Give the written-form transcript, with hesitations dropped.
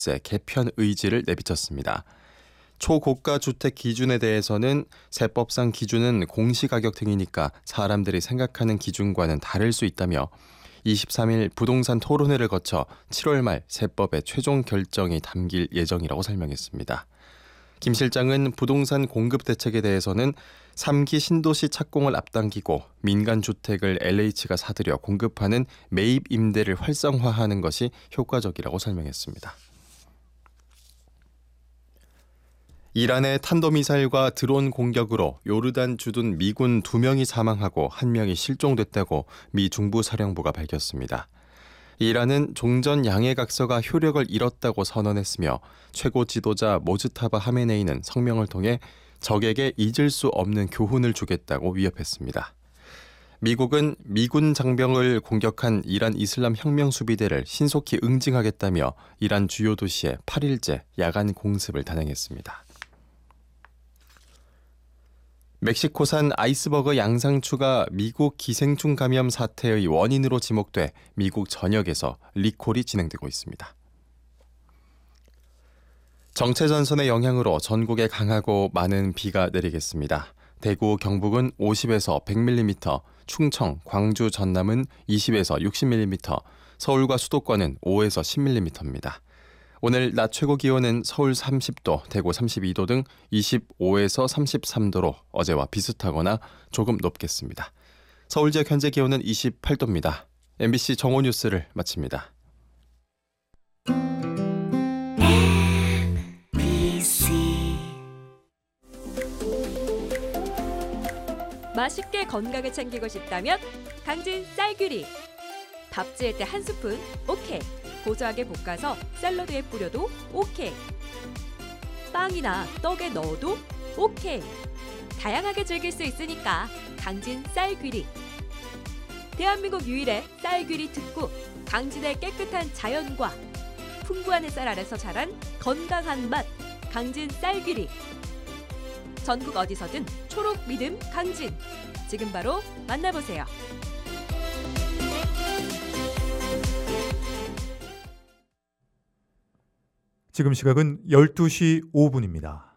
개편 의지를 내비쳤습니다. 초고가 주택 기준에 대해서는 세법상 기준은 공시가격 등이니까 사람들이 생각하는 기준과는 다를 수 있다며 23일 부동산 토론회를 거쳐 7월 말 세법의 최종 결정이 담길 예정이라고 설명했습니다. 김 실장은 부동산 공급 대책에 대해서는 3기 신도시 착공을 앞당기고 민간 주택을 LH가 사들여 공급하는 매입 임대를 활성화하는 것이 효과적이라고 설명했습니다. 이란의 탄도미사일과 드론 공격으로 요르단 주둔 미군 2명이 사망하고 1명이 실종됐다고 미 중부사령부가 밝혔습니다. 이란은 종전 양해각서가 효력을 잃었다고 선언했으며 최고 지도자 모즈타바 하메네이는 성명을 통해 적에게 잊을 수 없는 교훈을 주겠다고 위협했습니다. 미국은 미군 장병을 공격한 이란 이슬람 혁명 수비대를 신속히 응징하겠다며 이란 주요 도시에 8일째 야간 공습을 단행했습니다. 멕시코산 아이스버그 양상추가 미국 기생충 감염 사태의 원인으로 지목돼 미국 전역에서 리콜이 진행되고 있습니다. 정체전선의 영향으로 전국에 강하고 많은 비가 내리겠습니다. 대구, 경북은 50에서 100mm, 충청, 광주, 전남은 20에서 60mm, 서울과 수도권은 5에서 10mm입니다. 오늘 낮 최고 기온은 서울 30도, 대구 32도 등 25에서 33도로 어제와 비슷하거나 조금 높겠습니다. 서울 지역 현재 기온은 28도입니다. MBC 정오 뉴스를 마칩니다. 맛있게 건강을 챙기고 싶다면 강진 쌀귀리. 밥 지을 때 한 스푼 오케이. 고소하게 볶아서 샐러드에 뿌려도 오케이. 빵이나 떡에 넣어도 오케이. 다양하게 즐길 수 있으니까 강진 쌀귀리. 대한민국 유일의 쌀귀리 특구 강진의 깨끗한 자연과 풍부한 햇살 아래서 자란 건강한 맛 강진 쌀귀리. 전국 어디서든 초록 믿음 강진. 지금 바로 만나보세요. 지금 시각은 12시 5분입니다.